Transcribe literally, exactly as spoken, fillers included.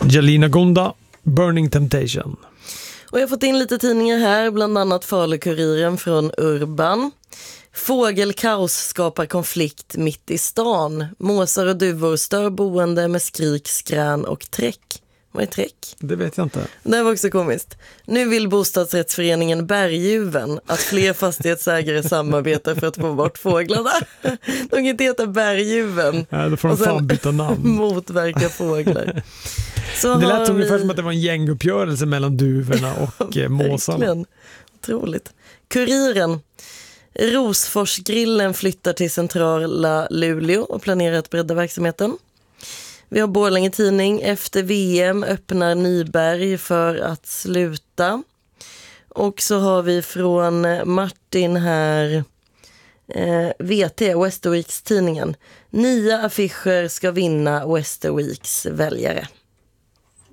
Angelina Gonda, Burning Temptation. Och jag har fått in lite tidningar här, bland annat Falukuriren från Urban. Fågelkaos skapar konflikt mitt i stan. Måsar och duvor stör boende med skrik, skrän och träck. Vad är träck? Det vet jag inte. Det var också komiskt. Nu vill bostadsrättsföreningen Berguven att fler fastighetsägare samarbetar för att få bort fåglarna. De kan inte heta Berguven. Ja, då får de fan byta namn. Motverka fåglar. Så det lät ungefär vi... som att det var en gänguppgörelse mellan duvorna och eh, måsarna. Verkligen. Otroligt. Kuriren. Rosforsgrillen flyttar till centrala Luleå och planerar att bredda verksamheten. Vi har Borlänge Tidning. Efter V M öppnar Nyberg för att sluta. Och så har vi från Martin här eh, V T, Westerweeks tidningen. Nya affischer ska vinna Westerweeks väljare.